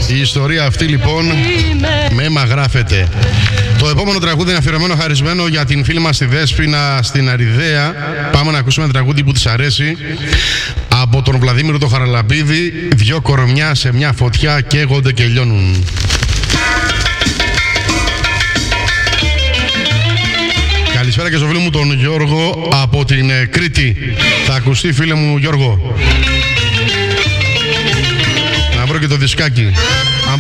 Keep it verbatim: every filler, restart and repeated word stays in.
Η ιστορία αυτή λοιπόν με αίμα γράφεται. Το επόμενο τραγούδι είναι αφιερωμένο χαρισμένο για την φίλη μας τη Δέσποινα στην Αριδαία. Πάμε να ακούσουμε ένα τραγούδι που της αρέσει. Από τον Βλαδίμηρο το Χαραλαμπίδη. Δυο κορμιά σε μια φωτιά καίγονται και λιώνουν. Καλησπέρα και στο φίλο μου τον Γιώργο από την Κρήτη. Θα ακουστεί, φίλε μου Γιώργο. Να βρω και το δισκάκι.